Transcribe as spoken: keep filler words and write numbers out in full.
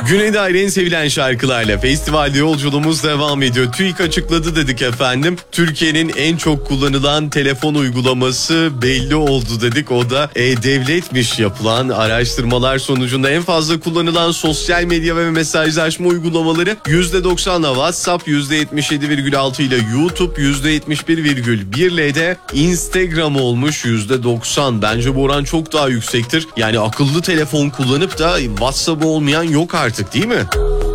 Güney dair en sevilen şarkılarla festivalde yolculuğumuz devam ediyor. TÜİK açıkladı dedik efendim. Türkiye'nin en çok kullanılan telefon uygulaması belli oldu dedik. O da E-Devlet'miş. Yapılan araştırmalar sonucunda en fazla kullanılan sosyal medya ve mesajlaşma uygulamaları yüzde doksanla WhatsApp, yüzde yetmiş yedi virgül altı ile YouTube, yüzde yetmiş bir virgül bir ile de Instagram olmuş yüzde doksan. Bence bu oran çok daha yüksektir. Yani akıllı telefon kullanıp da WhatsApp olmayan yok artık, değil mi?